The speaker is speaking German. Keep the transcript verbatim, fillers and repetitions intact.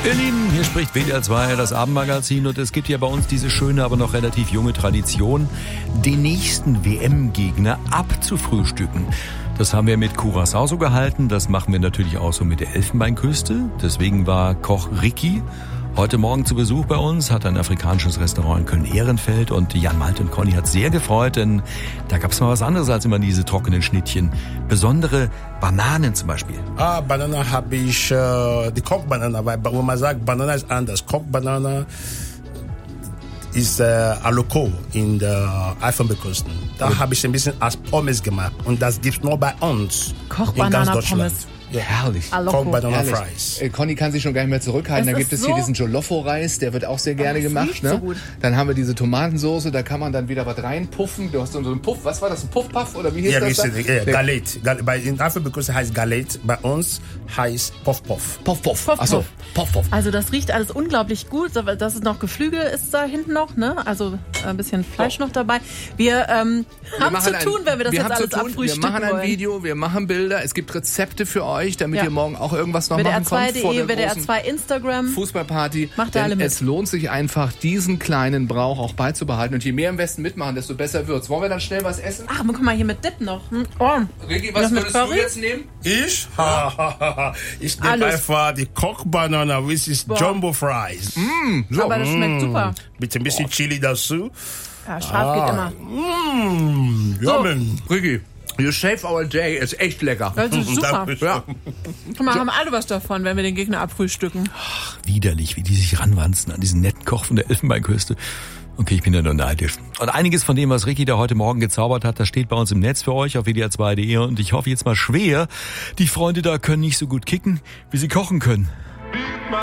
Ihr Lieben, hier spricht W D R zwei, das Abendmagazin, und es gibt ja bei uns diese schöne, aber noch relativ junge Tradition, den nächsten W M-Gegner abzufrühstücken. Das haben wir mit Curaçao so gehalten, das machen wir natürlich auch so mit der Elfenbeinküste. Deswegen war Koch Ricky heute Morgen zu Besuch bei uns, hat ein afrikanisches Restaurant in Köln-Ehrenfeld, und Jan, Malte und Conny hat sehr gefreut, denn da gab es mal was anderes als immer diese trockenen Schnittchen. Besondere Bananen zum Beispiel. Ah, Banana habe ich, äh, die Kochbanana, weil wenn man sagt, Banana ist anders. Kochbanana ist äh, Aloko in der Elfenbeinküste. Da habe ich ein bisschen als Pommes gemacht, und das gibt's nur bei uns in ganz Deutschland. Kochbanana-Pommes. Ja. Herrlich. Kochbanana Herrlich. Fries. Äh, Conny kann sich schon gar nicht mehr zurückhalten. Es Da gibt ist es hier so- diesen Jolofo-Reis, der wird auch sehr gerne das gemacht. riecht Ne? so gut. Dann haben wir diese Tomatensoße, da kann man dann wieder was reinpuffen. Du hast so einen Puff, was war das, ein Puffpuff oder wie hieß Ja, das? richtig, da? ja, Galet. Gal- Bei in Elfenbeinküste heißt Galet, bei uns heißt Puff Puff. Puff, Puff. Puff, Achso, Puff. Puff, Puff. Also das riecht alles unglaublich gut. Das ist noch Geflügel, ist da hinten noch, ne? Also ein bisschen Fleisch noch dabei. Wir ähm, Wir haben machen zu ein- tun, wenn wir das wir jetzt haben alles zu tun. abfrühstücken Wir machen ein wollen. Video, wir machen Bilder. Es gibt Rezepte für euch, damit Ja. ihr morgen auch irgendwas noch W D R machen zwei könnt vor punkt de, der W D R großen zwei Instagram. Fußballparty. Macht da Denn alle mit. es lohnt sich einfach, diesen kleinen Brauch auch beizubehalten. Und je mehr im Westen mitmachen, desto besser wird's. Wollen wir dann schnell was essen? Ach, guck mal hier mit Dip noch. Hm? Oh. Ricky, was was mit würdest du Curry? jetzt nehmen? Ich? Ha, ha, ha, ha. Ich nehme Alles. einfach die Kochbanana, which is Boah. Jumbo Fries. Aber das schmeckt super. Mit ein bisschen Chili dazu. Ja, scharf geht immer. Mmh, yummy. Ricky, you save our day. Ist echt lecker. Das ist super. Dankeschön. Ja. Guck mal, haben alle was davon, wenn wir den Gegner abfrühstücken. Widerlich, wie die sich ranwanzen an diesen netten Koch von der Elfenbeinküste. Okay, ich bin ja nur neidisch. Und einiges von dem, was Ricky da heute Morgen gezaubert hat, das steht bei uns im Netz für euch auf W D R zwei punkt de, und ich hoffe jetzt mal schwer, die Freunde da können nicht so gut kicken, wie sie kochen können.